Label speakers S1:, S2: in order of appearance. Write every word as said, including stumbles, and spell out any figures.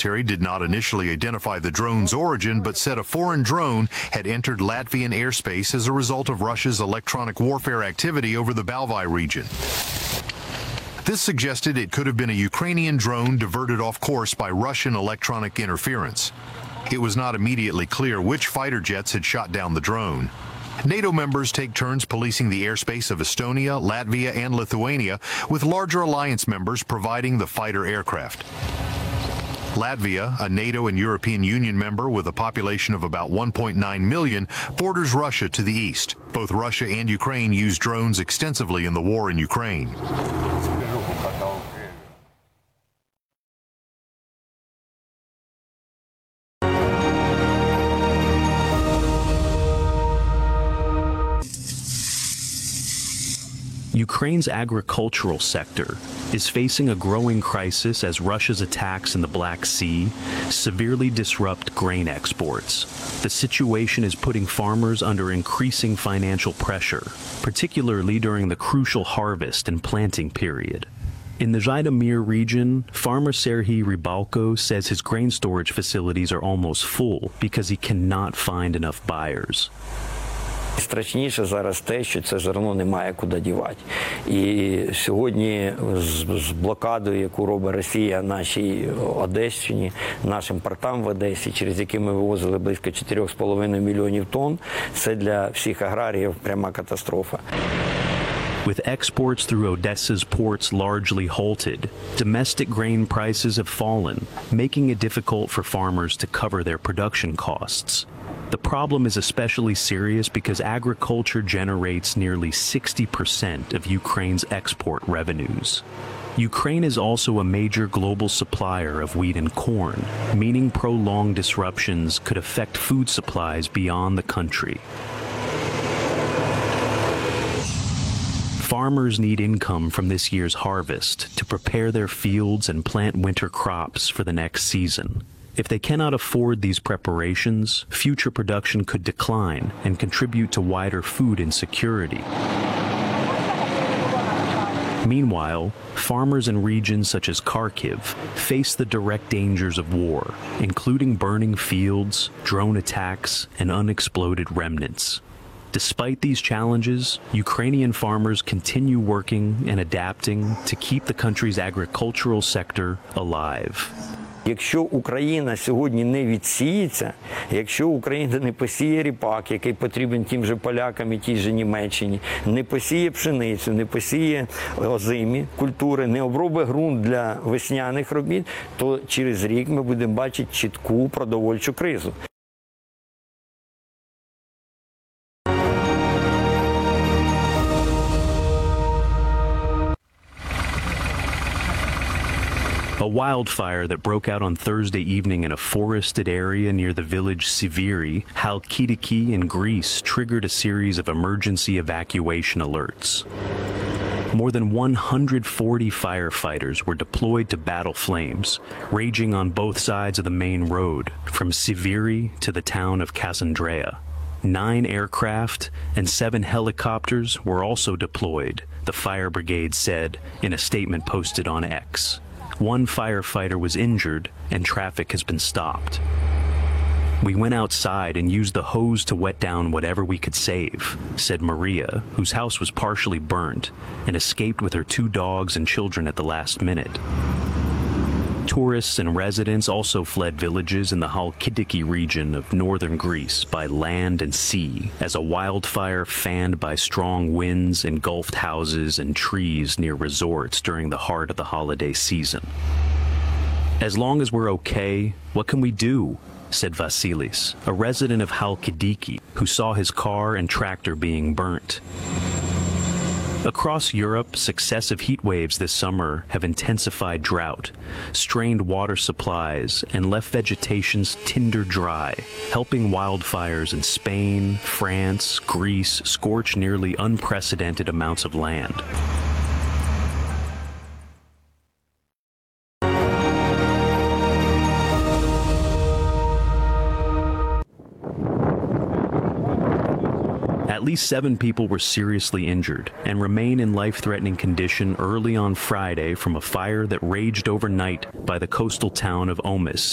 S1: military did not initially identify the drone's origin, but said a foreign drone had entered Latvian airspace as a result of Russia's electronic warfare activity over the Balvi region. This suggested it could have been a Ukrainian drone diverted off course by Russian electronic interference. It was not immediately clear which fighter jets had shot down the drone. NATO members take turns policing the airspace of Estonia, Latvia, and Lithuania, with larger alliance members providing the fighter aircraft. Latvia, a NATO and European Union member with a population of about one point nine million, borders Russia to the east. Both Russia and Ukraine use drones extensively in the war in Ukraine.
S2: Ukraine's agricultural sector is facing a growing crisis as Russia's attacks in the Black Sea severely disrupt grain exports. The situation is putting farmers under increasing financial pressure, particularly during the crucial harvest and planting period. In the Zhytomyr region, farmer Serhiy Rybalko says his grain storage facilities are almost full because he cannot find enough buyers.
S3: Страшніше зараз те, що це зерно немає куди дівати. І сьогодні з, з блокадою, яку робить Росія нашій Одещині, нашим портам в Одесі, через які ми вивозили близько чотирьох з половиною мільйонів тонн, це для всіх аграріїв пряма катастрофа.
S2: With exports through Odessa's ports largely halted, domestic grain prices have fallen, making it difficult for farmers to cover their production costs. The problem is especially serious because agriculture generates nearly sixty percent of Ukraine's export revenues. Ukraine is also a major global supplier of wheat and corn, meaning prolonged disruptions could affect food supplies beyond the country. Farmers need income from this year's harvest to prepare their fields and plant winter crops for the next season. If they cannot afford these preparations, future production could decline and contribute to wider food insecurity. Meanwhile, farmers in regions such as Kharkiv face the direct dangers of war, including burning fields, drone attacks, and unexploded remnants. Despite these challenges, Ukrainian farmers continue working and adapting to keep the country's agricultural sector alive.
S3: Якщо Україна сьогодні не відсіється, якщо Україна не посіє ріпак, який потрібен тим же полякам і тій же Німеччині, не посіє пшеницю, не посіє озимі культури, не обробить ґрунт для весняних робіт, то через рік ми будемо бачити чітку продовольчу кризу.
S2: A wildfire that broke out on Thursday evening in a forested area near the village Siviri, Halkidiki in Greece, triggered a series of emergency evacuation alerts. More than one hundred forty firefighters were deployed to battle flames, raging on both sides of the main road, from Siviri to the town of Cassandrea. Nine aircraft and seven helicopters were also deployed, the fire brigade said in a statement posted on X. One firefighter was injured and traffic has been stopped. We went outside and used the hose to wet down whatever we could save, said Maria, whose house was partially burnt and escaped with her two dogs and children at the last minute. Tourists and residents also fled villages in the Halkidiki region of northern Greece by land and sea as a wildfire fanned by strong winds engulfed houses and trees near resorts during the heart of the holiday season. As long as we're okay, what can we do? Said Vasilis, a resident of Halkidiki, who saw his car and tractor being burnt. Across Europe, successive heat waves this summer have intensified drought, strained water supplies, and left vegetations tinder dry, helping wildfires in Spain, France, Greece scorch nearly unprecedented amounts of land. At least seven people were seriously injured and remain in life-threatening condition early on Friday from a fire that raged overnight by the coastal town of Omis